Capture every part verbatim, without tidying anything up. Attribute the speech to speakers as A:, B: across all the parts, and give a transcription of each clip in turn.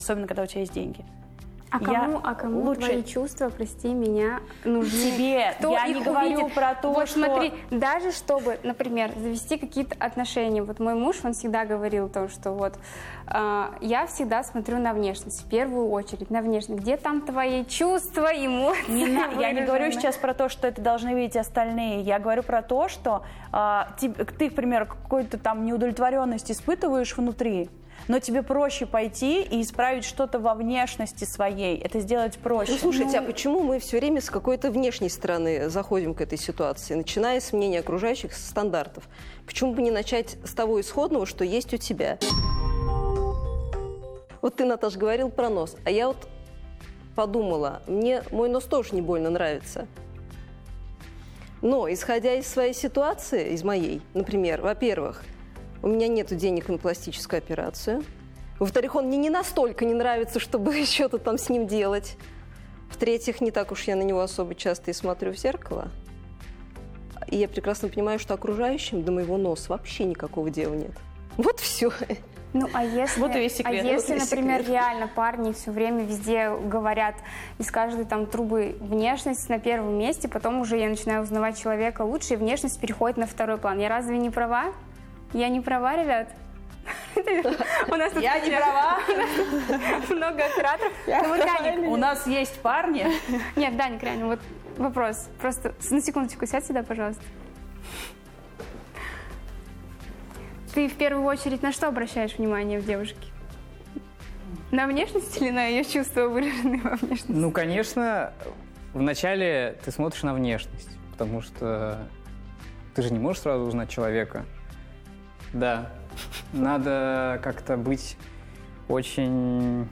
A: особенно когда у тебя есть деньги.
B: А кому,
A: я
B: а кому
A: лучше...
B: твои чувства, прости меня, нужны?
A: Тебе.
B: Кто
A: я
B: их
A: не говорю
B: увидит?
A: про то,
B: вот
A: что...
B: смотри, даже чтобы, например, завести какие-то отношения. Вот мой муж, он всегда говорил то, что вот э, я всегда смотрю на внешность, в первую очередь на внешность. Где там твои чувства, эмоции?
A: Не на... Я не говорю сейчас про то, что это должны видеть остальные. Я говорю про то, что э, ты, ты, к примеру, какую-то там неудовлетворенность испытываешь внутри, но тебе проще пойти и исправить что-то во внешности своей. Это сделать проще.
C: Ну, слушайте, а почему мы все время с какой-то внешней стороны заходим к этой ситуации, начиная с мнения окружающих, с стандартов? Почему бы не начать с того исходного, что есть у тебя? Вот ты, Наташа, говорил про нос, а я вот подумала, мне мой нос тоже не больно нравится. Но, исходя из своей ситуации, из моей, например, во-первых, у меня нет денег на пластическую операцию. Во-вторых, он мне не настолько не нравится, чтобы что-то там с ним делать. В-третьих, не так уж я на него особо часто и смотрю в зеркало. И я прекрасно понимаю, что окружающим до моего носа вообще никакого дела нет. Вот все.
B: Ну, а если,
A: вот и весь секрет.
B: А если,
C: вот
B: например,
C: секрет.
B: реально парни все время везде говорят из каждой там трубы внешность на первом месте, потом уже я начинаю узнавать человека лучше, и внешность переходит на второй план. Я разве не права? Я не права, ребят? У нас тут
A: Я не права.
B: много операторов.
A: У нас есть парни.
B: Нет, Даник, реально, вот вопрос. Просто на секундочку сядь сюда, пожалуйста. Ты в первую очередь на что обращаешь внимание в девушке? На внешность или на ее чувства, выраженные во внешности?
D: Ну, конечно, вначале ты смотришь на внешность, потому что ты же не можешь сразу узнать человека. Да, надо как-то быть очень...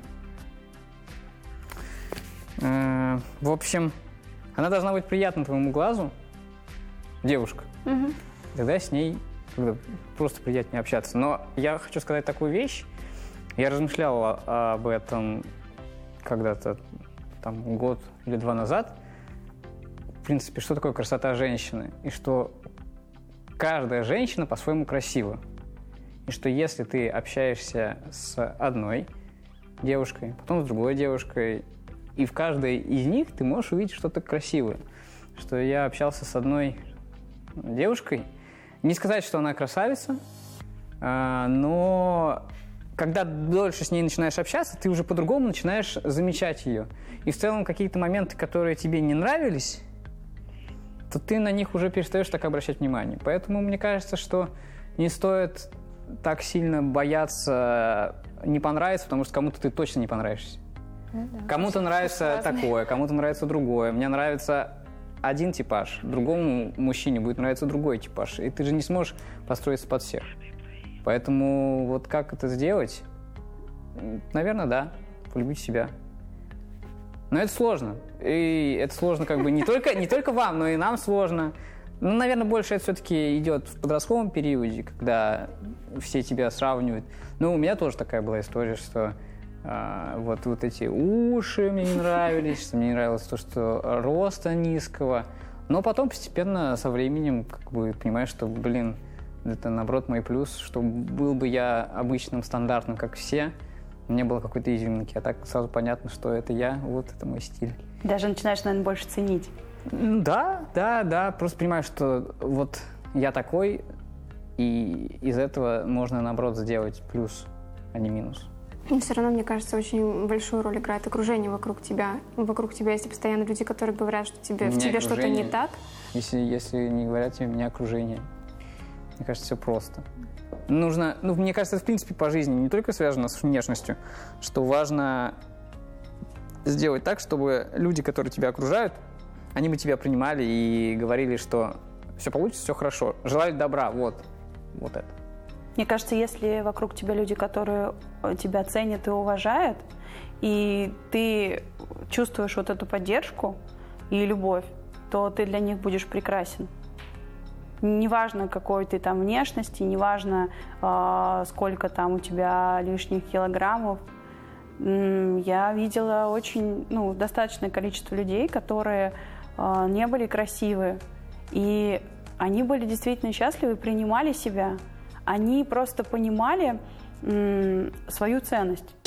D: Э, в общем, она должна быть приятна твоему глазу, девушка.
B: Угу.
D: Тогда с ней когда просто приятнее общаться. Но я хочу сказать такую вещь. Я размышлял об этом когда-то там год или два назад. В принципе, что такое красота женщины? И что каждая женщина по-своему красива. И что если ты общаешься с одной девушкой, потом с другой девушкой, и в каждой из них ты можешь увидеть что-то красивое. Что я общался с одной девушкой, не сказать, что она красавица, но когда дольше с ней начинаешь общаться, ты уже по-другому начинаешь замечать ее. И в целом какие-то моменты, которые тебе не нравились, то ты на них уже перестаешь так обращать внимание. Поэтому мне кажется, что не стоит так сильно бояться не понравиться, потому что кому-то ты точно не понравишься.
B: Ну, да.
D: Кому-то нравится такое, кому-то нравится другое. Мне нравится один типаж, другому мужчине будет нравиться другой типаж. И ты же не сможешь построиться под всех. Поэтому вот как это сделать? Наверное, да. Полюбить себя. Но это сложно. И это сложно как бы не только, не только вам, но и нам сложно. Ну, наверное, больше это все-таки идет в подростковом периоде, когда все тебя сравнивают. Ну, у меня тоже такая была история, что а, вот, вот эти уши мне не нравились, что мне не нравилось то, что роста низкого. Но потом постепенно со временем как бы понимаешь, что, блин, это наоборот мой плюс, что был бы я обычным, стандартным, как все, не было какой-то изюминки, а так сразу понятно, что это я, вот это мой стиль.
A: Даже начинаешь, наверное, больше ценить.
D: Да, да, да, просто понимаю, что вот я такой, и из этого можно, наоборот, сделать плюс, а не минус.
B: Но все равно, мне кажется, очень большую роль играет окружение вокруг тебя. Вокруг тебя есть постоянно люди, которые говорят, что тебе, в тебе что-то не так.
D: Если, если не говорят тебе, у меня окружение. Мне кажется, все просто. Нужно, ну, мне кажется, это, в принципе, по жизни не только связано с внешностью, что важно сделать так, чтобы люди, которые тебя окружают, они бы тебя принимали и говорили, что все получится, все хорошо, желают добра, вот, вот это.
A: Мне кажется, если вокруг тебя люди, которые тебя ценят и уважают, и ты чувствуешь вот эту поддержку и любовь, то ты для них будешь прекрасен. Неважно, какой ты там внешности, неважно, э, сколько там у тебя лишних килограммов. Я видела очень, ну, достаточное количество людей, которые э, не были красивы, и они были действительно счастливы, принимали себя. Они просто понимали м, свою ценность.